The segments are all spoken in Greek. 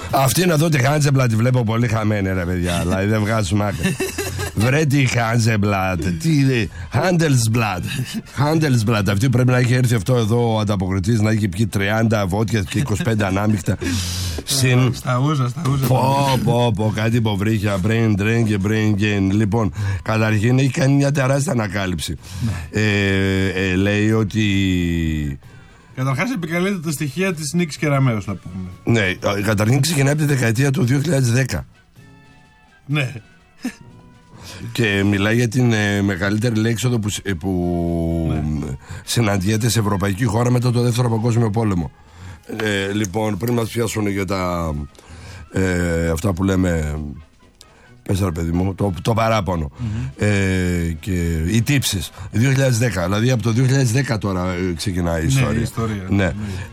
Αυτήν εδώ τη Χάντζεμπλατ τη βλέπω πολύ χαμένη, ρε παιδιά. Δηλαδή δεν βγάζουμε άκρη. Βρε τη Χάντζεμπλατ. Τι. Χάντελσμπλατ. Αυτή πρέπει να έχει έρθει αυτό εδώ ο ανταποκριτής, να έχει πιει 30 βότια και 25 ανάμεικτα. Στα ούζα. Πω, κάτι υποβρύχια. Brain drain και brain gain. Λοιπόν, καταρχήν έχει κάνει μια τεράστια ανακάλυψη. Λέει ότι. Καταρχάς επικαλείται τα στοιχεία της Νίκης Κεραμέως, να πούμε. Ναι, καταρχήν ξεκινάει από τη δεκαετία του 2010. Ναι. Και μιλάει για την μεγαλύτερη λέξοδο που συναντιέται σε ευρωπαϊκή χώρα μετά το Δεύτερο Παγκόσμιο Πόλεμο. Λοιπόν, πριν μας πιάσουν για τα αυτά που λέμε, πες ρε παιδί μου, το παράπονο, και οι τύψεις 2010, δηλαδή από το 2010 τώρα ξεκινάει η ιστορία. Ναι.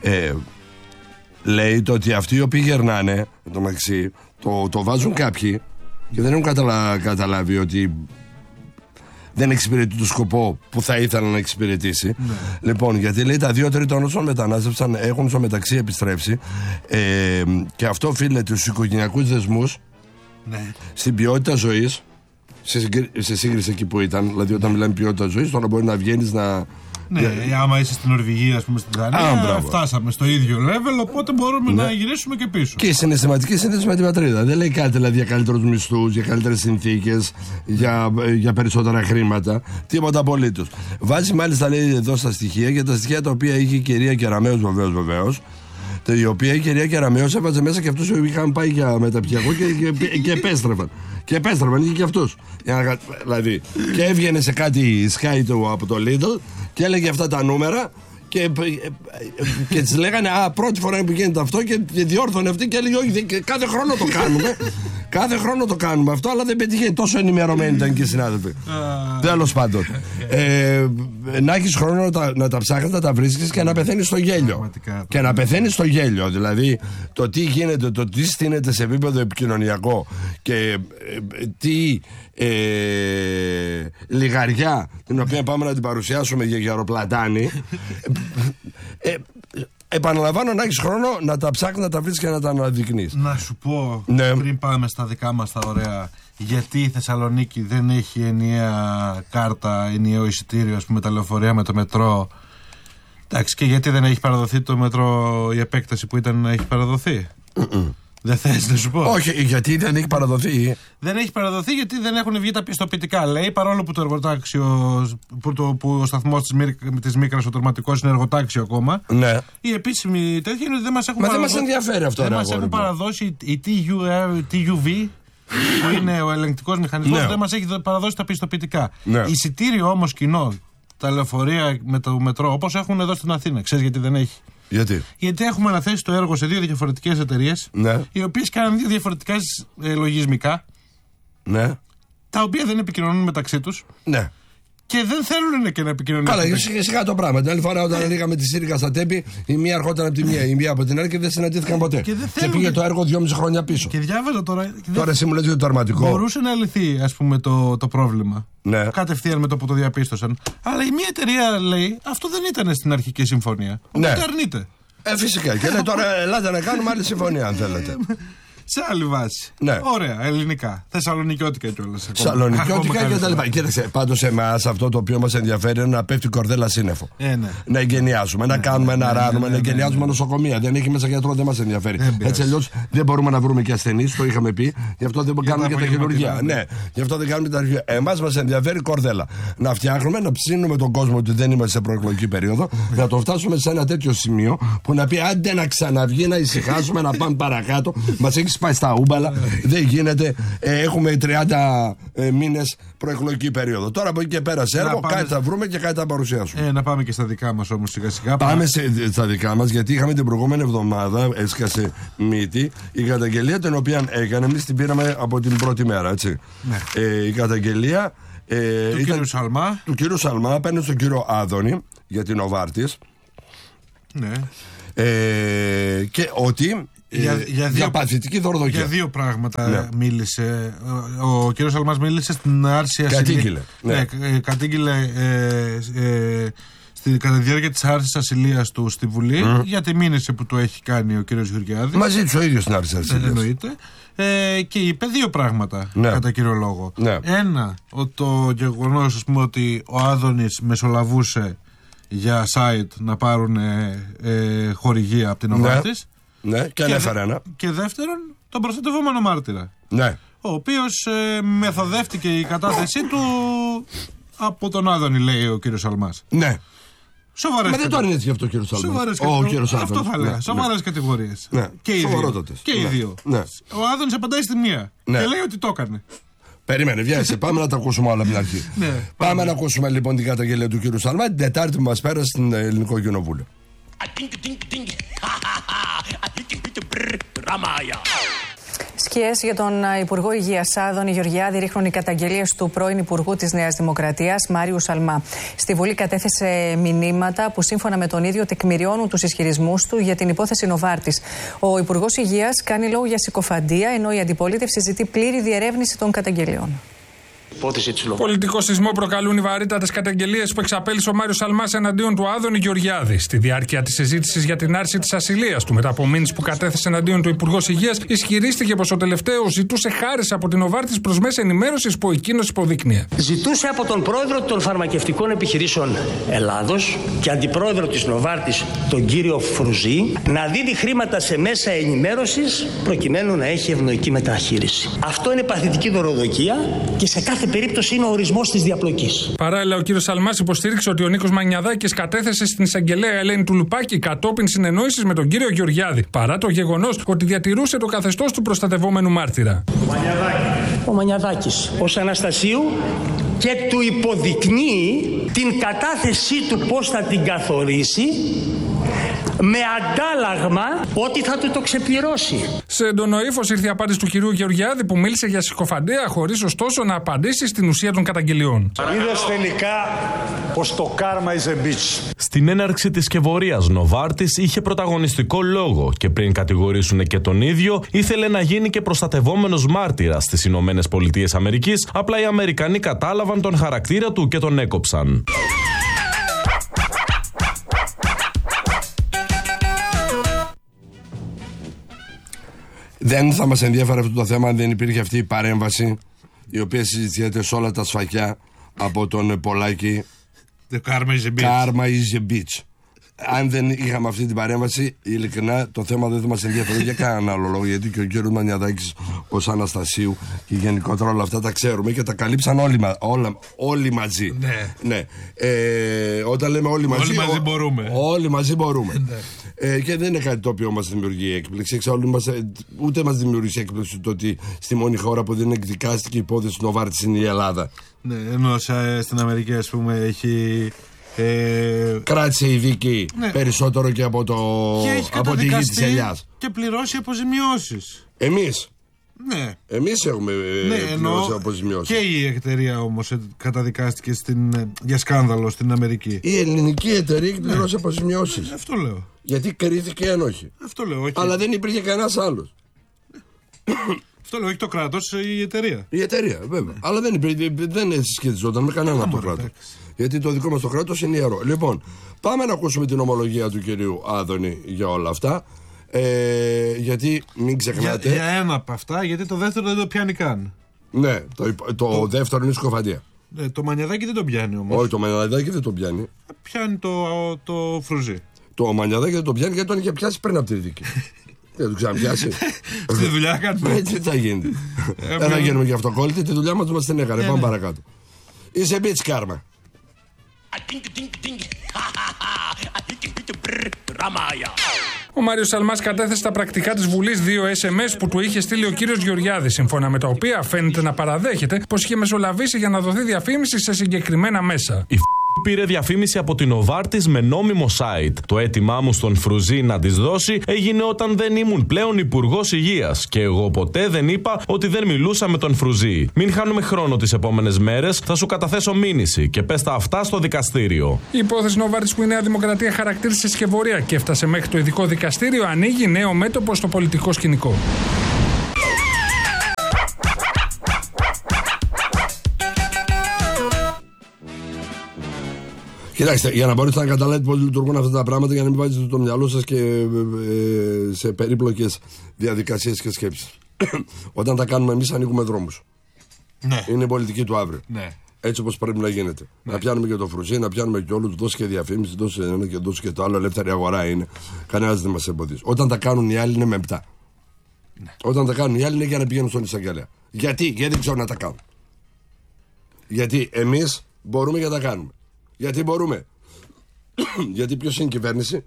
Λέει το ότι αυτοί οι οποίοι γερνάνε το μεταξύ, το βάζουν κάποιοι και δεν έχουν καταλάβει ότι δεν εξυπηρετεί το σκοπό που θα ήθελαν να εξυπηρετήσει. Ναι. Λοιπόν, γιατί λέει τα 2 τρίτα όσων μετανάστευσαν έχουν στο μεταξύ επιστρέψει, και αυτό οφείλεται στους οικογενειακούς δεσμούς, ναι, στην ποιότητα ζωής, σε σύγκριση εκεί που ήταν. Δηλαδή, όταν μιλάμε ποιότητα ζωής, τώρα μπορεί να βγαίνεις να. Ναι, άμα είσαι στην Νορβηγία, ας πούμε, στην Δανία, φτάσαμε στο ίδιο level, οπότε μπορούμε να γυρίσουμε και πίσω. Και η συναισθηματική σύνδεση με την πατρίδα. Δεν λέει κάτι δηλαδή για καλύτερους μισθούς, για καλύτερες συνθήκες, για περισσότερα χρήματα. Τίποτα απολύτως. Βάζει μάλιστα, λέει εδώ στα στοιχεία, για τα στοιχεία τα οποία είχε η κυρία Κεραμέως, βεβαίως. Η οποία η κυρία Κεραμέως έβαζε μέσα και αυτούς που είχαν πάει για μεταπτυχιακό και επέστρεφαν. Και επέστρεφαν, είχε και αυτούς. Δηλαδή, και έβγαινε σε κάτι Sky από το Lidl και έλεγε αυτά τα νούμερα και τις λέγανε πρώτη φορά που γίνεται αυτό, και διόρθωνε αυτή και έλεγε όχι, κάθε χρόνο το κάνουμε. Κάθε χρόνο το κάνουμε αυτό, αλλά δεν πετύχε. Τόσο ενημερωμένοι ήταν και οι συνάδελφοι. Τέλος πάντων. Να έχεις χρόνο να τα ψάχνεις, να τα βρίσκεις και να πεθαίνεις στο γέλιο. Και να πεθαίνεις στο γέλιο. Δηλαδή το τι γίνεται, το τι στείνεται σε επίπεδο επικοινωνιακό και τι λιγαριά την οποία πάμε να την παρουσιάσουμε για γεροπλατάνη. Επαναλαμβάνω, να έχεις χρόνο να τα ψάχνεις, να τα βρεις και να τα αναδεικνύεις. Να σου πω, πριν πάμε στα δικά μας τα ωραία, γιατί η Θεσσαλονίκη δεν έχει ενιαία κάρτα, ενιαίο εισιτήριο, ας πούμε, τα λεωφορεία με το μετρό. Εντάξει, και γιατί δεν έχει παραδοθεί το μετρό, η επέκταση που ήταν να έχει παραδοθεί. Δεν θες να σου πω. Όχι, γιατί δεν έχει παραδοθεί. Δεν έχει παραδοθεί γιατί δεν έχουν βγει τα πιστοποιητικά. Λέει, παρόλο που το εργοτάξιο, που ο σταθμός της Μίκρας, ο τερματικός, είναι εργοτάξιο ακόμα. Ναι. Η επίσημη τέτοια είναι ότι δεν μας έχουν παραδώσει. Δεν μας ενδιαφέρει αυτό. Δεν μας έχουν παραδώσει η TUV, που είναι ο ελεγκτικός μηχανισμός, δεν μας έχει παραδώσει τα πιστοποιητικά. Εισιτήριο όμως κοινό, τα λεωφορεία με το μετρό, όπως έχουν εδώ στην Αθήνα. Ξέρεις γιατί δεν έχει? Γιατί έχουμε αναθέσει το έργο σε 2 διαφορετικές εταιρείες, οι οποίες κάνουν 2 διαφορετικά λογισμικά, τα οποία δεν επικοινωνούν μεταξύ τους. Και δεν θέλουν και να επικοινωνούν. Καλά, σιγά το πράγμα. Την άλλη φορά όταν είχαμε τη Σύρικα στα Τέπη, η μία ερχόταν από τη μία, η μία από την άλλη και δεν συναντήθηκαν ποτέ. Και πήγε το έργο 2,5 χρόνια πίσω. Και διάβαζα τώρα. Τώρα εσύ μου λες για το αρματικό. Μπορούσε να λυθεί, ας πούμε, το πρόβλημα. Κατευθείαν με το που το διαπίστωσαν. Αλλά η μία εταιρεία λέει αυτό δεν ήταν στην αρχική συμφωνία. Οπότε αρνείται. Φυσικά. Και λέει τώρα ελάτε να κάνουμε άλλη συμφωνία, αν θέλετε. Σε άλλη βάση. Ωραία, ελληνικά. Θεσσαλονικιώτικα κιόλας. Θεσσαλονικιώτικα και τα λοιπά. Κοίταξε, πάντως εμάς αυτό το οποίο μας ενδιαφέρει είναι να πέφτει κορδέλα σύννεφο. Να εγκαινιάσουμε, να κάνουμε, να ράνουμε, να εγκαινιάζουμε νοσοκομεία. Δεν έχει μέσα γιατρό, δεν μας ενδιαφέρει. Έτσι αλλιώς δεν μπορούμε να βρούμε και ασθενείς, το είχαμε πει. Γι' αυτό δεν κάνουμε και τα χειρουργία. Ναι, γι' αυτό δεν κάνουμε τα χειρουργία. Εμάς μας ενδιαφέρει κορδέλα. Να φτιάχνουμε, να ψήνουμε τον κόσμο ότι δεν είμαστε σε προεκλογική περίοδο, να το φτάσουμε σε ένα τέτοιο σημείο που να πει άντε να ξαναβγεί, να ησυχάσουμε, να πάμε παρακάτω. Μας έχει πάει στα ούμπαλα, δεν γίνεται. Έχουμε 30 μήνες προεκλογική περίοδο. Τώρα από εκεί και πέρα σε έργο, κάτι θα βρούμε και κάτι θα παρουσιάσουμε. Να πάμε και στα δικά μας όμως σιγά σιγά. Πάμε στα δικά μας, γιατί είχαμε την προηγούμενη εβδομάδα, έσκασε μύτη, η καταγγελία την οποία έκανε, εμείς την πήραμε από την πρώτη μέρα, έτσι. Η καταγγελία του κύριου Σαλμά απέναντι στον κύριο Άδωνη για την Οβάρτης. Και ότι για παθητική δωροδοκία. Για 2 πράγματα μίλησε. Ο κύριος Σαλμάς μίλησε στην άρσια. Κατήγγειλε. Κατήγγειλε κατά τη διάρκεια της άρσης ασυλίας του στη Βουλή για τη μήνυση που του έχει κάνει ο κύριος Γεωργιάδης. Μαζί του ο ίδιος στην άρση ασυλίας. Δεν εννοείται. Και είπε δύο πράγματα κατά κύριο λόγο. Ένα, το γεγονός ότι ο Άδωνης μεσολαβούσε για site να πάρουν χορηγία από την Νοβάρτις. Ναι, και ανέφερε ένα. Και δεύτερον, τον προστατευόμενο μάρτυρα. Ναι. Ο οποίος μεθοδεύτηκε η κατάθεσή του από τον Άδωνη, λέει ο κύριος Σαλμάς. Ναι. Σοβαρές. Μα δεν το αρνήθηκε αυτό ο κύριος Σαλμάς. Αυτό θα λέω. Σοβαρές κατηγορίες. Ναι. Και οι δύο. Ναι. Ο Άδωνης απαντάει στη μία. Ναι. Και λέει ότι το έκανε. Περίμενε, βγαίνει. Πάμε να τα ακούσουμε όλα από την αρχή. Πάμε να ακούσουμε λοιπόν την καταγγελία του κύριου Σαλμά την Τετάρτη που μας πέρασε στην Ελληνικό Κοινοβούλιο. Σκιές για τον Υπουργό Υγείας Άδωνη Γεωργιάδη ρίχνουν οι καταγγελίες του πρώην Υπουργού της Νέας Δημοκρατίας Μάριου Σαλμά. Στη Βουλή κατέθεσε μηνύματα που σύμφωνα με τον ίδιο τεκμηριώνουν τους ισχυρισμούς του για την υπόθεση Νοβάρτις. Ο Υπουργός Υγείας κάνει λόγο για συκοφαντία, ενώ η αντιπολίτευση ζητεί πλήρη διερεύνηση των καταγγελιών. Πολιτικό σεισμό προκαλούν οι βαρύτατες καταγγελίες που εξαπέλυσε ο Μάριος Σαλμάς εναντίον του Άδωνη Γεωργιάδη. Στη διάρκεια της συζήτησης για την άρση της ασυλίας του, μετά από μήνυση που κατέθεσε εναντίον του Υπουργός Υγείας, ισχυρίστηκε πως ο τελευταίος ζητούσε χάρες από την Νοβάρτις προς μέσα ενημέρωσης που εκείνος υποδεικνύει. Ζητούσε από τον πρόεδρο των φαρμακευτικών επιχειρήσεων Ελλάδος και αντιπρόεδρο της Νοβάρτις, τον κύριο Φρουζή, να δίνει χρήματα σε μέσα ενημέρωσης προκειμένου να έχει ευνοϊκή μεταχείριση. Αυτό είναι παθητική δωροδοκία και σε κάθε περίπτωση είναι ο ορισμός της διαπλοκής. Παράλληλα, ο κύριος Σαλμάς υποστήριξε ότι ο Νίκος Μανιαδάκης κατέθεσε στην εισαγγελέα Ελένη Τουλουπάκη κατόπιν συνεννόησης με τον κύριο Γεωργιάδη, παρά το γεγονός ότι διατηρούσε το καθεστώς του προστατευόμενου μάρτυρα. Ο Μανιαδάκης ως Αναστασίου και του υποδεικνύει την κατάθεσή του πώς θα την καθορίσει, με αντάλλαγμα ότι θα του το ξεπληρώσει. Σε έντονο ύφος ήρθε η απάντηση του κυρίου Γεωργιάδη που μίλησε για συκοφαντία, χωρίς ωστόσο να απαντήσει στην ουσία των καταγγελιών. Είδες τελικά πως το karma is a bitch. Στην έναρξη της σκευωρίας Νοβάρτις είχε πρωταγωνιστικό λόγο και πριν κατηγορήσουν και τον ίδιο, ήθελε να γίνει και προστατευόμενος μάρτυρας στις Ηνωμένες Πολιτείες Αμερικής, απλά οι Αμερικανοί κατάλαβαν τον χαρακτήρα του και τον έκοψαν. Δεν θα μας ενδιαφέρει αυτό το θέμα αν δεν υπήρχε αυτή η παρέμβαση η οποία συζητιέται σε όλα τα σφακιά από τον Πολάκη. The karma is a bitch. Karma is a bitch. Αν δεν είχαμε αυτή την παρέμβαση, ειλικρινά το θέμα δεν θα μας ενδιαφέρει για κανέναν άλλο λόγο. Γιατί και ο κύριος Μανιαδάκης ως Αναστασίου και γενικότερα όλα αυτά τα ξέρουμε και τα καλύψαν όλοι μαζί. Ναι. Όταν λέμε όλοι μαζί μπορούμε. Όλοι μαζί μπορούμε. Και δεν είναι κάτι το οποίο μας δημιουργεί έκπληξη. Ούτε μας δημιουργεί έκπληξη το ότι στη μόνη χώρα που δεν εκδικάστηκε η υπόθεση του Νοβάρτις είναι η Ελλάδα. Ναι, ενώ στην Αμερική, ας πούμε, έχει. Κράτησε η δίκη περισσότερο και από τη γη της ελιάς. Και πληρώσει αποζημιώσεις. Εμείς. Ναι. Εμείς έχουμε πληρώσει αποζημιώσεις. Και η εταιρεία όμως καταδικάστηκε για σκάνδαλο στην Αμερική. Η ελληνική εταιρεία έχει πληρώσει αποζημιώσεις. Αυτό λέω. Γιατί κρίθηκε ένοχη. Αυτό λέω. Όχι. Αλλά δεν υπήρχε κανένας άλλος. Αυτό λέω, όχι το κράτος, η εταιρεία. Η εταιρεία, βέβαια. Αλλά δεν συσχετιζόταν με κανένα από το κράτος. Γιατί το δικό μας το κράτος είναι ιερό. Λοιπόν, πάμε να ακούσουμε την ομολογία του κυρίου Άδωνη για όλα αυτά. Γιατί μην ξεχνάτε. Για ένα από αυτά, γιατί το δεύτερο δεν το πιάνει καν. Ναι, το δεύτερο είναι σκοφαντία. Το Μανιαδάκι δεν το πιάνει όμως. Όχι, το Μανιαδάκι δεν το πιάνει. Πιάνει το Φρουζί. Το Μανιαδάκι δεν το πιάνει γιατί τον είχε πιάσει πριν από τη δίκη. Δεν το ξαναπιάσει. Στη δουλειά κάνουμε. Έτσι θα γίνεται. Δεν θα γίνουμε και αυτοκόλλητοι. Τη δουλειά μας την έκανε. Πάμε παρακάτω. Είσαι bitch karma. Ο Μάριος Σαλμάς κατέθεσε στα πρακτικά της Βουλής 2 SMS που του είχε στείλει ο κύριος Γεωργιάδης, σύμφωνα με τα οποία φαίνεται να παραδέχεται πως είχε μεσολαβήσει για να δοθεί διαφήμιση σε συγκεκριμένα μέσα. Πήρε διαφήμιση από την Νοβάρτις με νόμιμο site. Το αίτημά μου στον Φρουζί να της δώσει έγινε όταν δεν ήμουν πλέον υπουργός υγείας. Και εγώ ποτέ δεν είπα ότι δεν μιλούσα με τον Φρουζί. Μην χάνουμε χρόνο τις επόμενες μέρες, θα σου καταθέσω μήνυση και πες τα αυτά στο δικαστήριο. Η υπόθεση Νοβάρτις που η Νέα Δημοκρατία χαρακτήρισε σκευωρία και έφτασε μέχρι το ειδικό δικαστήριο ανοίγει νέο μέτωπο στο πολιτικό σκηνικό. Κοιτάξτε, για να μπορείτε να καταλάβετε πώς λειτουργούν αυτά τα πράγματα, για να μην βάζετε το μυαλό σας και σε περίπλοκες διαδικασίες και σκέψεις. Όταν τα κάνουμε εμείς, ανοίγουμε δρόμους. Ναι. Είναι η πολιτική του αύριο. Ναι. Έτσι όπως πρέπει να γίνεται. Ναι. Να πιάνουμε και το Φρουζί, να πιάνουμε και όλους, δώσει και διαφήμιση, δώσει ένα και δώσει και το άλλο. Ελεύθερη αγορά είναι. Κανένας δεν μας εμποδίζει. Όταν τα κάνουν οι άλλοι είναι με 7. Ναι. Όταν τα κάνουν οι άλλοι είναι για να πηγαίνουν στον εισαγγελέα. Γιατί δεν ξέρουν να τα κάνουν. Γιατί εμείς μπορούμε και τα κάνουμε. Γιατί μπορούμε. Γιατί ποιος είναι η κυβέρνηση?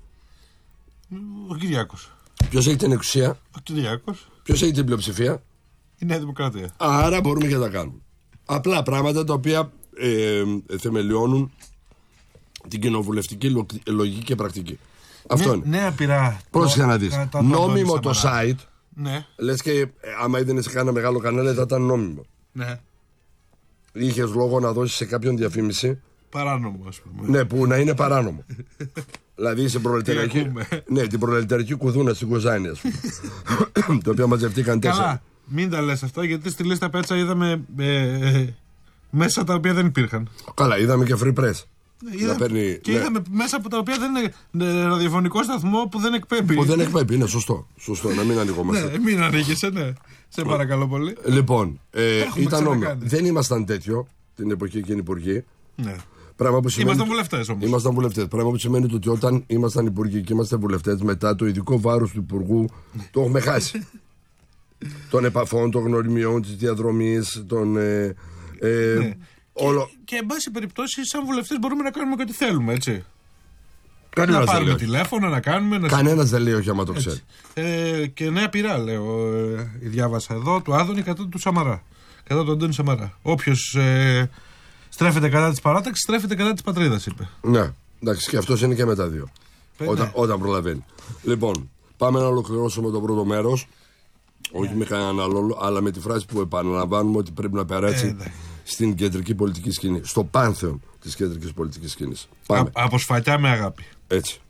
Ο Κυριάκος. Ποιος έχει την εξουσία? Ο Κυριάκος. Ποιος έχει την πλειοψηφία? Η Νέα Δημοκρατία. Άρα μπορούμε και τα κάνουμε. Απλά πράγματα τα οποία θεμελιώνουν την κοινοβουλευτική λογική και πρακτική. Αυτό είναι. Νέα πειρά. Πρόσεχε να δεις. Νόμιμο το site. Ναι. Λες και άμα είδαινε σε κάνα μεγάλο κανάλι θα ήταν νόμιμο. Ναι. Είχες λόγο να δώσεις σε κάποιον διαφήμιση. Παράνομο, ας πούμε. Ναι, που να είναι παράνομο. Δηλαδή σε προλεταριακή. Ναι, την προλεταριακή κουδούνα στην Κοζάνη, ας πούμε. Το οποίο μαζευτήκαν 4. Καλά, μην τα λες αυτά, γιατί στη λίστα Πέτσα είδαμε μέσα τα οποία δεν υπήρχαν. Καλά, είδαμε και free press. Και είδαμε μέσα από τα οποία δεν είναι ραδιοφωνικό σταθμό που δεν εκπέμπει. Που δεν εκπέμπει, είναι σωστό. Σωστό, να μην ανοιγόμαστε. Ναι, μην ανοίγεσαι, ναι. Σε παρακαλώ πολύ. Λοιπόν, ήταν νόμιμο. Δεν ήμασταν τέτοιο την εποχή εκείνη υπουργοί. Ναι. Ήμασταν βουλευτές όμως. Ήμασταν βουλευτές. Πράγμα που σημαίνει ότι όταν ήμασταν υπουργοί και είμαστε βουλευτές, μετά το ειδικό βάρος του υπουργού το έχουμε χάσει. Των επαφών, των γνωριμιών, της διαδρομής, των. Ναι. Όλο. Και εν πάση περιπτώσει, σαν βουλευτές μπορούμε να κάνουμε ό,τι θέλουμε, έτσι. Κανένας να πάρουμε τηλέφωνο, να κάνουμε. Κανένας δεν λέει όχι άμα το ξέρει. Και νέα πειρά, λέω, διάβασα εδώ, του Άδωνη κατά του Σαμαρά. Κατά του Αντώνη Σαμαρά. Όποιος στρέφεται κατά της παράταξης, στρέφεται κατά της πατρίδας, είπε. Ναι, εντάξει, και αυτός είναι και με τα δύο. Όταν προλαβαίνει. Λοιπόν, πάμε να ολοκληρώσουμε το πρώτο μέρος. Όχι με κανέναν άλλο, αλλά με τη φράση που επαναλαμβάνουμε ότι πρέπει να περάσει στην κεντρική πολιτική σκηνή. Στο πάνθεον της κεντρικής πολιτικής σκηνής. Πάμε. Από σφακιά με αγάπη. Έτσι.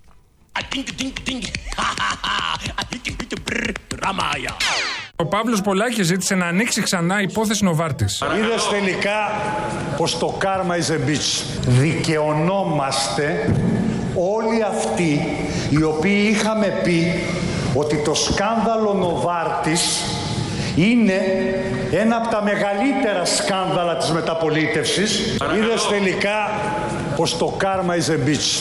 Ο Παύλος Πολάκης ζήτησε να ανοίξει ξανά υπόθεση Νοβάρτης. Είδες τελικά πως το karma is a bitch. Δικαιωνόμαστε όλοι αυτοί οι οποίοι είχαμε πει ότι το σκάνδαλο Νοβάρτης είναι ένα από τα μεγαλύτερα σκάνδαλα της μεταπολίτευσης. Είδες τελικά πως το karma is a bitch.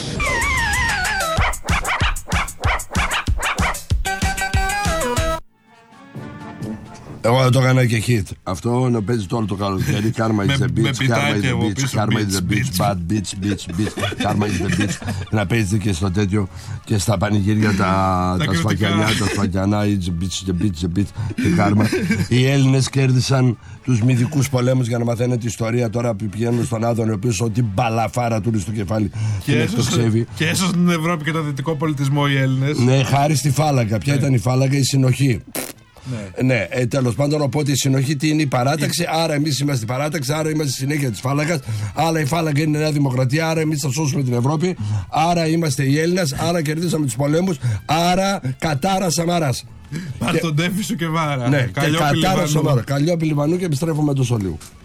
Εγώ το έκανα και hit. Αυτό να παίζει το όλο το καλοκαίρι. Karma is a bitch, karma is a bitch, karma is a bitch, bad bitch, bitch, bitch, karma is a bitch. Να παίζετε και στο τέτοιο και στα πανηγύρια τα σφακιανά, it's a bitch, the bitch, the bitch, και karma. Οι Έλληνες κέρδισαν τους μυδικούς πολέμους, για να μαθαίνετε ιστορία τώρα που πηγαίνουν στον Άδωνη, ο οποίος ό,τι μπαλαφάρα του είναι στο κεφάλι και εκτοξεύει. Και έσωσαν την Ευρώπη και τον δυτικό πολιτισμό οι Έλληνες. Ναι, χάρη στη φάλαγγα. Ποια ήταν η φάλαγγα? Η συνοχή. Ναι, τέλος πάντων, οπότε η συνοχή τι είναι? Η παράταξη. Άρα εμείς είμαστε η παράταξη, άρα είμαστε η συνέχεια της φάλαγγας. Άρα η φάλαγγα είναι η Νέα Δημοκρατία, άρα εμείς θα σώσουμε την Ευρώπη. Άρα είμαστε οι Έλληνες, άρα κερδίσαμε τους πολέμους. Άρα Κατάρα Σαμαράς. Πάρ' τον τέφι σου και βάρα. Ναι, και Κατάρα Σαμαρά. Καλλιόπη Λιβανού και επιστρέφουμε το Σολίου.